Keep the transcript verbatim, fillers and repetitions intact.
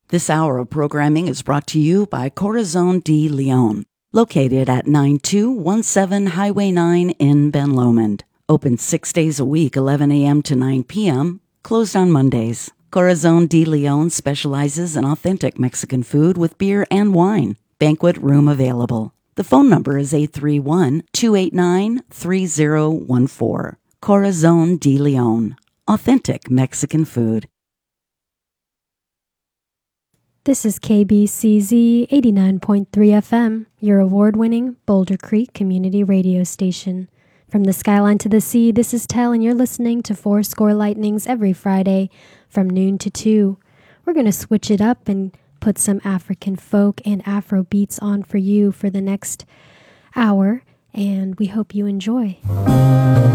This hour of programming is brought to you by Corazon de Leon, located at nine two one seven Highway nine in Ben Lomond. Open six days a week, eleven a.m. to nine p.m., closed on Mondays. Corazon de Leon specializes in authentic Mexican food with beer and wine. Banquet room available. The phone number is eight three one, two eight nine, three zero one four. Corazon de Leon, authentic Mexican food. This is K B C Z eighty-nine point three F M, your award-winning Boulder Creek community radio station. From the skyline to the sea, this is Tell, and you're listening to Four Score Lightnings every Friday from noon to two. We're going to switch it up and put some African folk and Afro beats on for you for the next hour, and we hope you enjoy.